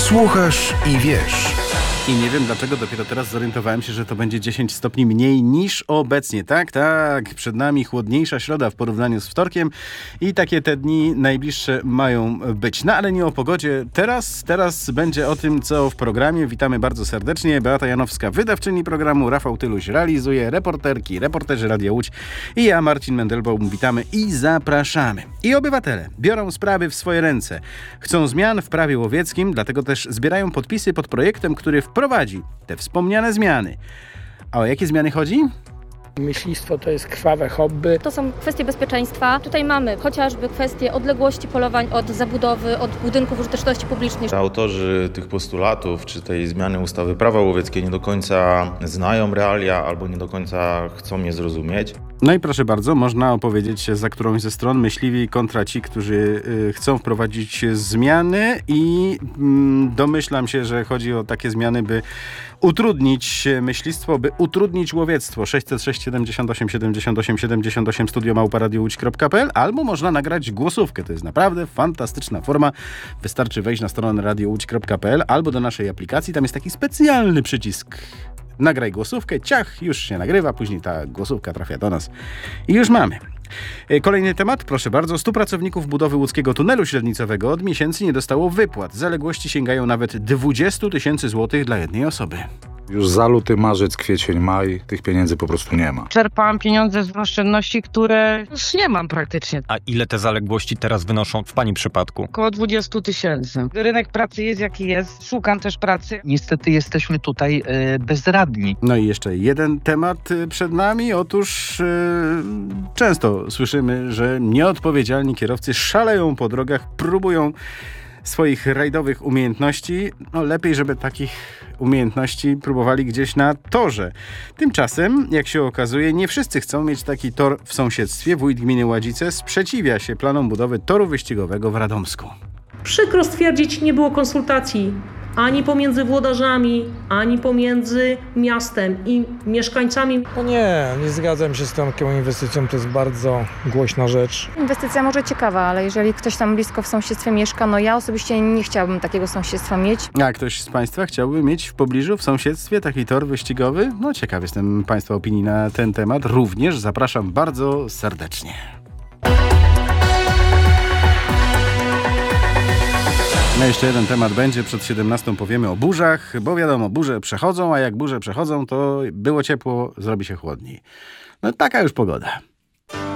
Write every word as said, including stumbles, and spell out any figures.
Słuchasz i wiesz. I nie wiem dlaczego, dopiero teraz zorientowałem się, że to będzie dziesięć stopni mniej niż obecnie. Tak, tak, przed nami chłodniejsza środa w porównaniu z wtorkiem i takie te dni najbliższe mają być. No ale nie o pogodzie. Teraz, teraz będzie o tym, co w programie. Witamy bardzo serdecznie. Beata Janowska, wydawczyni programu, Rafał Tyluś realizuje, reporterki, reporterzy Radia Łódź i ja, Marcin Mendelbaum, witamy i zapraszamy. I obywatele biorą sprawy w swoje ręce. Chcą zmian w prawie łowieckim, dlatego też zbierają podpisy pod projektem, który wprowadzi te wspomniane zmiany. A o jakie zmiany chodzi? Myślistwo to jest krwawe hobby. To są kwestie bezpieczeństwa. Tutaj mamy chociażby kwestie odległości polowań od zabudowy, od budynków użyteczności publicznej. Autorzy tych postulatów, czy tej zmiany ustawy prawa łowieckie nie do końca znają realia albo nie do końca chcą je zrozumieć. No i proszę bardzo, można opowiedzieć się za którąś ze stron, myśliwi kontra ci, którzy y, chcą wprowadzić zmiany i mm, domyślam się, że chodzi o takie zmiany, by utrudnić myślistwo, by utrudnić łowiectwo. sześćset sześć siedemdziesiąt osiem siedemdziesiąt osiem siedemdziesiąt osiem studio małpa radio łódź kropka pe el albo można nagrać głosówkę. To jest naprawdę fantastyczna forma. Wystarczy wejść na stronę radio łódź kropka pe el albo do naszej aplikacji. Tam jest taki specjalny przycisk. Nagraj głosówkę, ciach, już się nagrywa, później ta głosówka trafia do nas i już mamy. Kolejny temat, proszę bardzo. Stu pracowników budowy łódzkiego tunelu średnicowego od miesięcy nie dostało wypłat. Zaległości sięgają nawet dwadzieścia tysięcy złotych dla jednej osoby. Już za luty, marzec, kwiecień, maj tych pieniędzy po prostu nie ma. Czerpałam pieniądze z oszczędności, które już nie mam praktycznie. A ile te zaległości teraz wynoszą w pani przypadku? Około dwadzieścia tysięcy. Rynek pracy jest jaki jest. Szukam też pracy. Niestety jesteśmy tutaj y, bezradni. No i jeszcze jeden temat przed nami. Otóż yy, często słyszymy, że nieodpowiedzialni kierowcy szaleją po drogach, próbują swoich rajdowych umiejętności. No lepiej, żeby takich umiejętności próbowali gdzieś na torze. Tymczasem, jak się okazuje, nie wszyscy chcą mieć taki tor w sąsiedztwie. Wójt gminy Ładzice sprzeciwia się planom budowy toru wyścigowego w Radomsku. Przykro stwierdzić, nie było konsultacji ani pomiędzy włodarzami, ani pomiędzy miastem i mieszkańcami. No nie, nie zgadzam się z taką inwestycją, to jest bardzo głośna rzecz. Inwestycja może ciekawa, ale jeżeli ktoś tam blisko w sąsiedztwie mieszka, no ja osobiście nie chciałabym takiego sąsiedztwa mieć. A ktoś z Państwa chciałby mieć w pobliżu, w sąsiedztwie taki tor wyścigowy? No ciekaw jestem Państwa opinii na ten temat. Również zapraszam bardzo serdecznie. No jeszcze jeden temat będzie, przed siedemnastą powiemy o burzach, bo wiadomo, burze przechodzą, a jak burze przechodzą, to było ciepło, zrobi się chłodniej. No taka już pogoda.